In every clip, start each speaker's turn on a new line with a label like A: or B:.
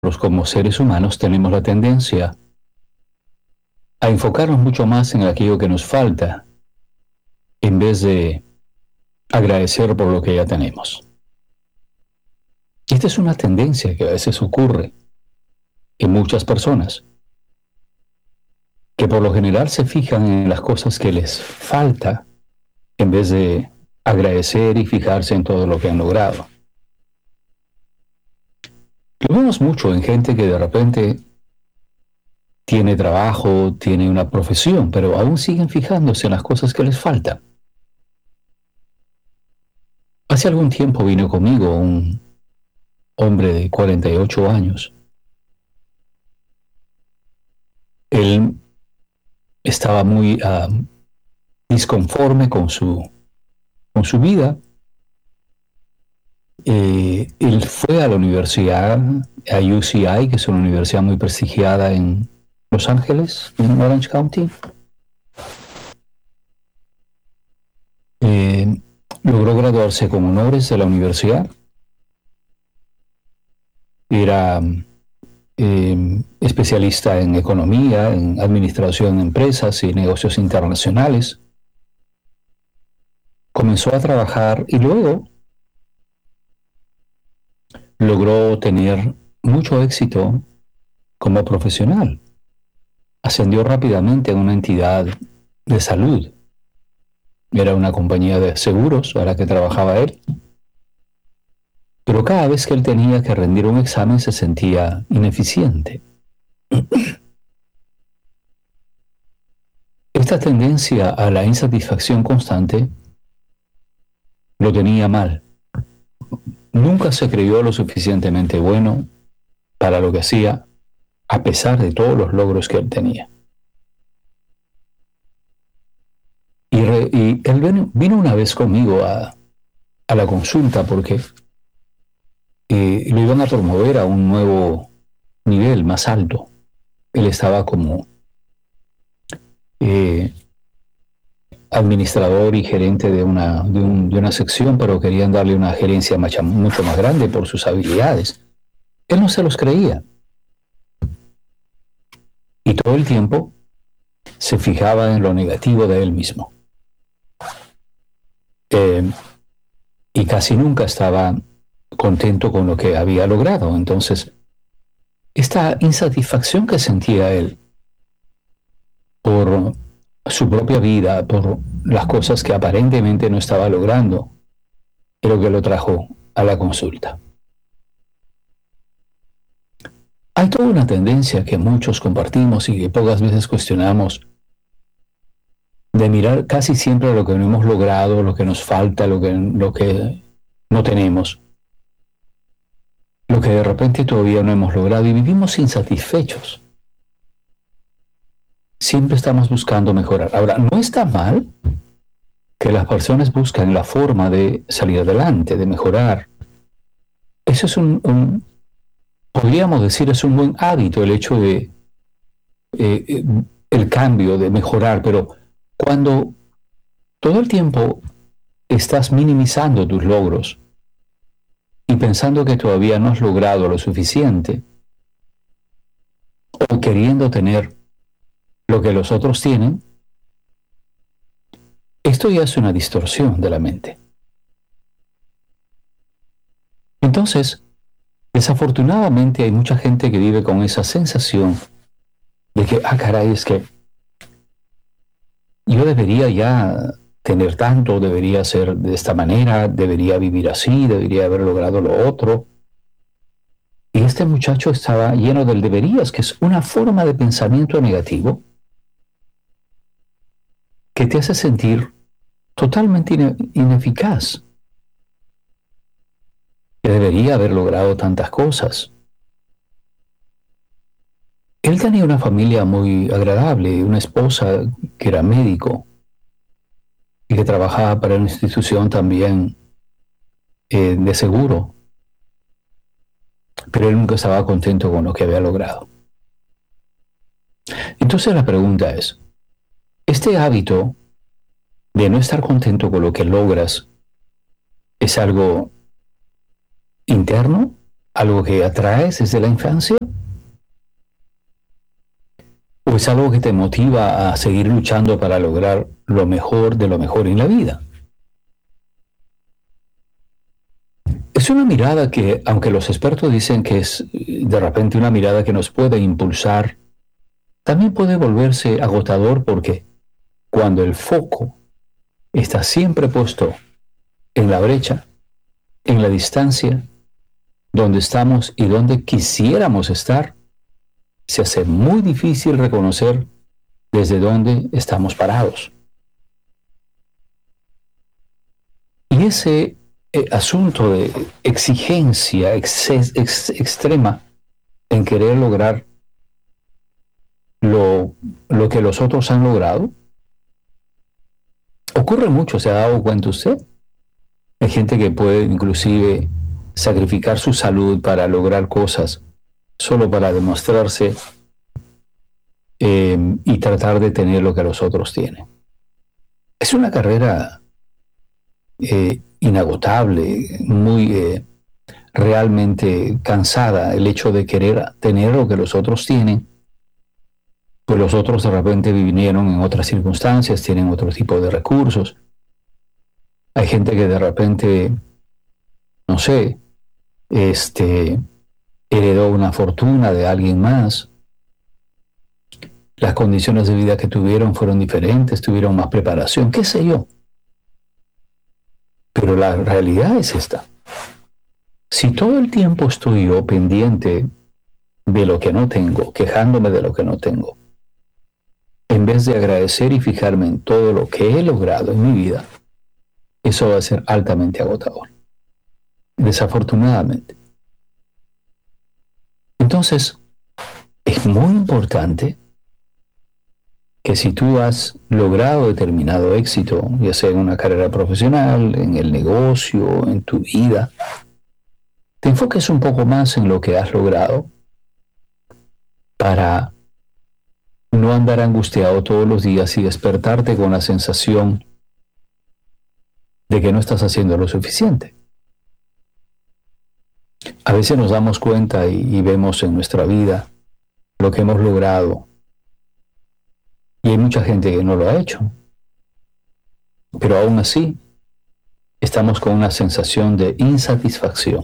A: como seres humanos tenemos la tendencia a enfocarnos mucho más en aquello que nos falta en vez de agradecer por lo que ya tenemos. Esta es una tendencia que a veces ocurre en muchas personas, que por lo general se fijan en las cosas que les falta en vez de agradecer y fijarse en todo lo que han logrado. Lo vemos mucho en gente que de repente tiene trabajo, tiene una profesión, pero aún siguen fijándose en las cosas que les faltan. Hace algún tiempo vino conmigo un hombre de 48 años. Él estaba muy disconforme con su vida. Él fue a la universidad, a UCI, que es una universidad muy prestigiada en Los Ángeles, en Orange County. Logró graduarse con honores de la universidad. Era especialista en economía, en administración de empresas y negocios internacionales. Comenzó a trabajar y luego logró tener mucho éxito como profesional. Ascendió rápidamente a una entidad de salud. Era una compañía de seguros a la que trabajaba él. Pero cada vez que él tenía que rendir un examen se sentía ineficiente. Esta tendencia a la insatisfacción constante lo tenía mal. Nunca se creyó lo suficientemente bueno para lo que hacía, a pesar de todos los logros que él tenía. Y él vino una vez conmigo a la consulta porque lo iban a promover a un nuevo nivel más alto. Él estaba como administrador y gerente de una sección, pero querían darle una gerencia mucho más grande por sus habilidades. Él no se los creía. Y todo el tiempo se fijaba en lo negativo de él mismo. Y casi nunca estaba contento con lo que había logrado. Entonces, esta insatisfacción que sentía él por su propia vida, por las cosas que aparentemente no estaba logrando, es lo que lo trajo a la consulta. Hay toda una tendencia que muchos compartimos y que pocas veces cuestionamos, de mirar casi siempre lo que no hemos logrado, lo que nos falta, lo que no tenemos, lo que de repente todavía no hemos logrado, y vivimos insatisfechos. Siempre estamos buscando mejorar. Ahora, no está mal que las personas buscan la forma de salir adelante, de mejorar. Eso es podríamos decir, es un buen hábito, el hecho de el cambio, de mejorar, pero cuando todo el tiempo estás minimizando tus logros y pensando que todavía no has logrado lo suficiente, o queriendo tener lo que los otros tienen, esto ya es una distorsión de la mente. Entonces, desafortunadamente hay mucha gente que vive con esa sensación de que, caray, es que yo debería ya tener tanto, debería ser de esta manera, debería vivir así, debería haber logrado lo otro. Y este muchacho estaba lleno del deberías, que es una forma de pensamiento negativo que te hace sentir totalmente ineficaz, que debería haber logrado tantas cosas. Él tenía una familia muy agradable, una esposa que era médico y que trabajaba para una institución también de seguro, pero él nunca estaba contento con lo que había logrado. Entonces la pregunta es, ¿este hábito de no estar contento con lo que logras es algo interno algo que atraes desde la infancia? ¿O es algo que te motiva a seguir luchando para lograr lo mejor de lo mejor en la vida? Es una mirada que, aunque los expertos dicen que es de repente una mirada que nos puede impulsar, también puede volverse agotador porque cuando el foco está siempre puesto en la brecha, en la distancia, donde estamos y donde quisiéramos estar, se hace muy difícil reconocer desde dónde estamos parados. Y ese asunto de exigencia extrema en querer lograr lo que los otros han logrado, ocurre mucho, ¿se ha dado cuenta usted? Hay gente que puede inclusive sacrificar su salud para lograr cosas solo para demostrarse y tratar de tener lo que los otros tienen. Es una carrera inagotable, muy realmente cansada, el hecho de querer tener lo que los otros tienen, pues los otros de repente vinieron en otras circunstancias, tienen otro tipo de recursos. Hay gente que de repente, no sé, heredó una fortuna de alguien más. Las condiciones de vida que tuvieron fueron diferentes, tuvieron más preparación, qué sé yo. Pero la realidad es esta. Si todo el tiempo estoy yo pendiente de lo que no tengo, quejándome de lo que no tengo, en vez de agradecer y fijarme en todo lo que he logrado en mi vida, eso va a ser altamente agotador. Desafortunadamente. Entonces, es muy importante que si tú has logrado determinado éxito, ya sea en una carrera profesional, en el negocio, en tu vida, te enfoques un poco más en lo que has logrado para no andar angustiado todos los días y despertarte con la sensación de que no estás haciendo lo suficiente. A veces nos damos cuenta y vemos en nuestra vida lo que hemos logrado. Y hay mucha gente que no lo ha hecho. Pero aún así, estamos con una sensación de insatisfacción.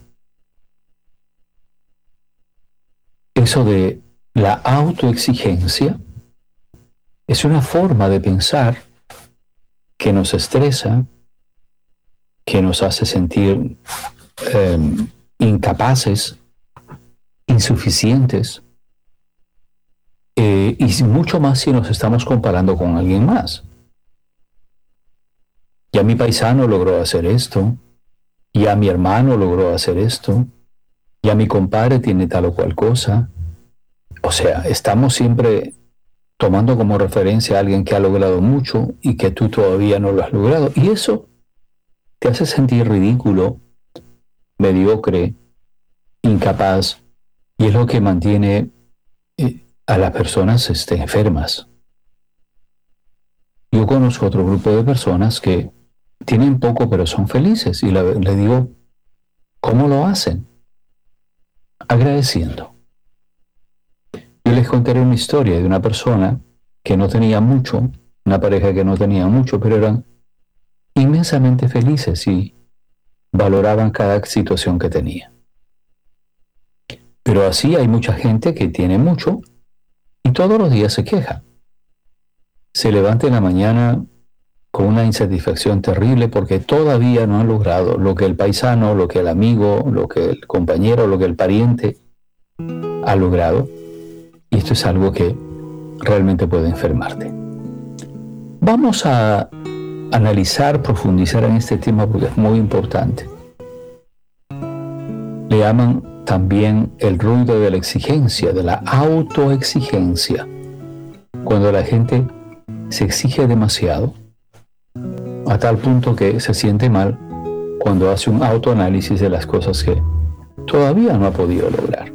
A: Eso de la autoexigencia es una forma de pensar que nos estresa, que nos hace sentir incapaces, insuficientes, y mucho más si nos estamos comparando con alguien más. Ya mi paisano logró hacer esto, ya mi hermano logró hacer esto, ya mi compadre tiene tal o cual cosa. O sea, estamos siempre tomando como referencia a alguien que ha logrado mucho y que tú todavía no lo has logrado. Y eso te hace sentir ridículo, mediocre, incapaz, y es lo que mantiene a las personas enfermas. Yo conozco otro grupo de personas que tienen poco pero son felices y le digo, ¿cómo lo hacen? Agradeciendo. Yo les contaré una historia de una persona que no tenía mucho, una pareja que no tenía mucho, pero eran inmensamente felices y valoraban cada situación que tenía. Pero así hay mucha gente que tiene mucho y todos los días se queja. Se levanta en la mañana con una insatisfacción terrible porque todavía no han logrado lo que el paisano, lo que el amigo, lo que el compañero, lo que el pariente ha logrado. Y esto es algo que realmente puede enfermarte. Vamos a analizar, profundizar en este tema porque es muy importante. Le llaman también el ruido de la exigencia, de la autoexigencia. Cuando la gente se exige demasiado, a tal punto que se siente mal cuando hace un autoanálisis de las cosas que todavía no ha podido lograr.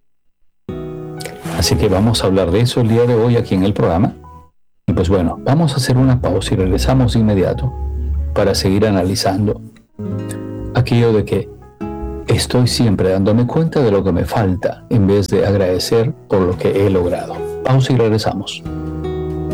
A: Así que vamos a hablar de eso el día de hoy aquí en el programa. Y pues bueno, vamos a hacer una pausa y regresamos de inmediato para seguir analizando aquello de que estoy siempre dándome cuenta de lo que me falta en vez de agradecer por lo que he logrado. Pausa y regresamos.